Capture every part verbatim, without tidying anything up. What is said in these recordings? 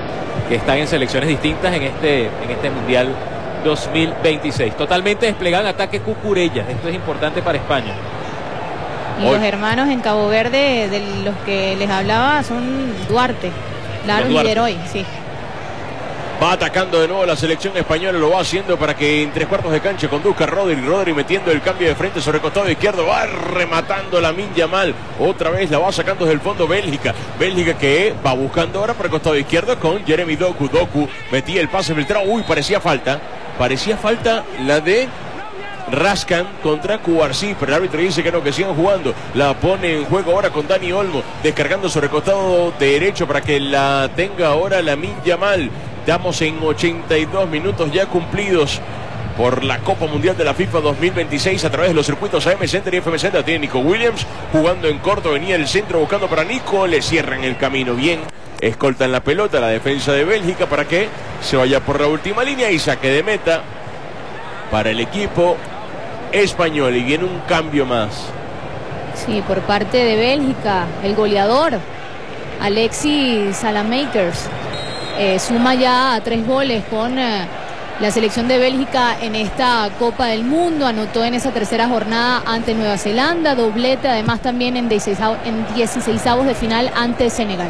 que están en selecciones distintas en este, en este Mundial dos mil veintiséis. Totalmente desplegado en ataque Cucurella. Esto es importante para España. Y Hoy. los hermanos en Cabo Verde, de los que les hablaba, son Duarte, Laros y Leroy, sí. Va atacando de nuevo la selección española, lo va haciendo para que en tres cuartos de cancha conduzca Rodri. Rodri metiendo el cambio de frente sobre el costado izquierdo, va rematando Lamine Yamal. Otra vez la va sacando desde el fondo Bélgica. Bélgica que va buscando ahora por el costado izquierdo con Jeremy Doku. Doku metía el pase filtrado. Uy, parecía falta. Parecía falta la de Rascan contra Cubarsí, pero el árbitro dice que no, que sigan jugando. La pone en juego ahora con Dani Olmo, descargando sobre el costado derecho para que la tenga ahora Lamine Yamal. Estamos en ochenta y dos minutos ya cumplidos por la Copa Mundial de la FIFA dos mil veintiséis a través de los circuitos A M Center y F M Center. Tiene Nico Williams jugando en corto, venía el centro buscando para Nico, le cierran el camino bien. Escoltan la pelota la defensa de Bélgica para que se vaya por la última línea y saque de meta para el equipo español. Y viene un cambio más. Sí, por parte de Bélgica, el goleador Alexis Salamakers eh, suma ya tres goles con eh, la selección de Bélgica en esta Copa del Mundo. Anotó en esa tercera jornada ante Nueva Zelanda, doblete además también en dieciseisavos de final ante Senegal.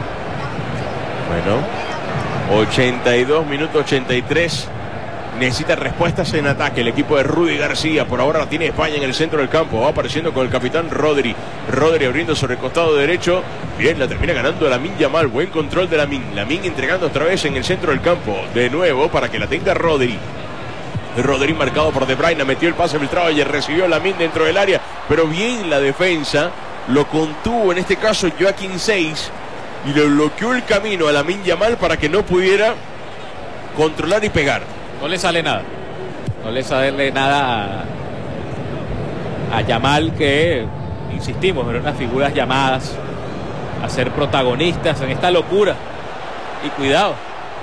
Bueno, ochenta y dos minutos, ochenta y tres. Necesita respuestas en ataque el equipo de Rudy García. Por ahora la tiene España en el centro del campo. Va apareciendo con el capitán Rodri. Rodri abriendo sobre el costado derecho. Bien, la termina ganando Lamine Yamal. Buen control de Lamine. Lamine entregando otra vez en el centro del campo. De nuevo para que la tenga Rodri. Rodri marcado por De Bruyne. Metió el pase filtrado y recibió Lamine dentro del área. Pero bien la defensa. Lo contuvo en este caso Joaquín Seis. Y le bloqueó el camino a Lamine Yamal para que no pudiera controlar y pegar. No le sale nada. No le sale nada a, a Yamal, que, insistimos, eran unas figuras llamadas a ser protagonistas en esta locura. Y cuidado.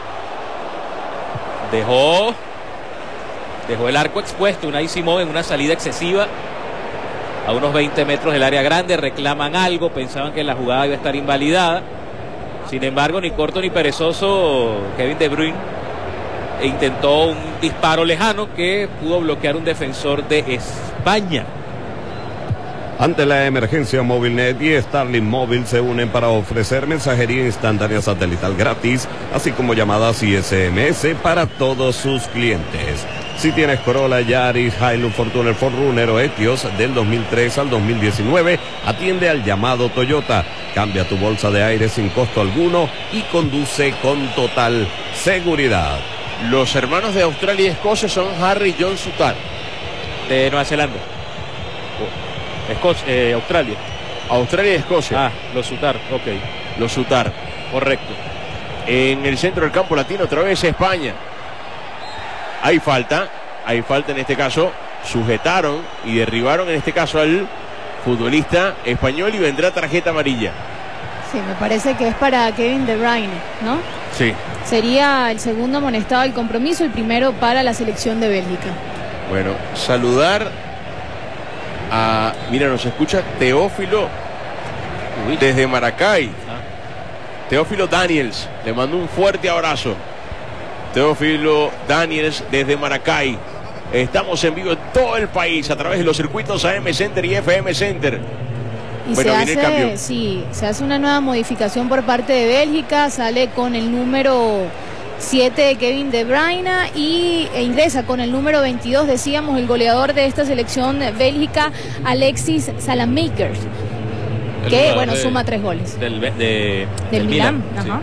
Dejó, dejó el arco expuesto. Unai Simón en una salida excesiva. A unos veinte metros del área grande. Reclaman algo. Pensaban que la jugada iba a estar invalidada. Sin embargo, ni corto ni perezoso Kevin De Bruyne intentó un disparo lejano que pudo bloquear un defensor de España. Ante la emergencia, Movilnet y Starlink Móvil se unen para ofrecer mensajería instantánea satelital gratis, así como llamadas y S M S para todos sus clientes. Si tienes Corolla, Yaris, Hilux, Fortuner, cuatro runner o Etios del dos mil tres al dos mil diecinueve, atiende al llamado Toyota. Cambia tu bolsa de aire sin costo alguno y conduce con total seguridad. Los hermanos de Australia y Escocia son Harry y John Sutar. De Nueva Zelanda. Escocia, eh, Australia. Australia y Escocia. Ah, los Sutar, ok. Los Sutar. Correcto. En el centro del campo latino otra vez España. Hay falta. Hay falta en este caso. Sujetaron y derribaron en este caso al futbolista español y vendrá tarjeta amarilla. Sí, me parece que es para Kevin De Bruyne, ¿no? Sí. Sería el segundo amonestado del compromiso, el primero para la selección de Bélgica. Bueno, saludar a... Mira, nos escucha Teófilo Uy. desde Maracay. Ah. Teófilo Daniels, le mando un fuerte abrazo. Teófilo Daniels desde Maracay. Estamos en vivo en todo el país a través de los circuitos A M Center y F M Center. Y bueno, se viene hace, el cambio. sí, se hace una nueva modificación por parte de Bélgica, sale con el número siete de Kevin De Bruyne y e ingresa con el número veintidós, decíamos, el goleador de esta selección Bélgica, Alexis Salamakers, que bueno, de, suma tres goles. Del, de, del, del Milán. Milán. Ajá. Sí.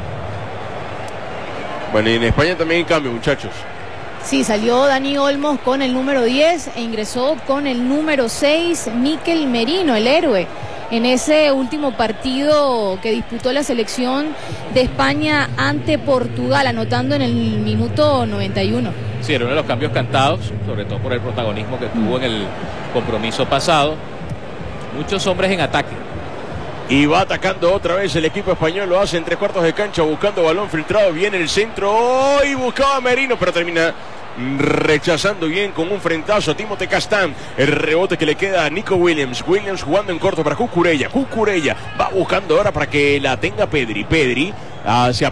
Bueno, y en España también hay cambio, muchachos. Sí, salió Dani Olmos con el número diez e ingresó con el número seis Mikel Merino, el héroe, en ese último partido que disputó la selección de España ante Portugal, anotando en el minuto noventa y uno. Sí, era uno de los cambios cantados, sobre todo por el protagonismo que tuvo en el compromiso pasado. Muchos hombres en ataque. Y va atacando otra vez el equipo español, lo hace en tres cuartos de cancha, buscando balón filtrado, viene el centro, ¡oh! Y buscaba a Merino, pero termina rechazando bien con un frentazo a Timote Castán. El rebote que le queda a Nico Williams. Williams jugando en corto para Cucurella. Cucurella va buscando ahora para que la tenga Pedri. Pedri hacia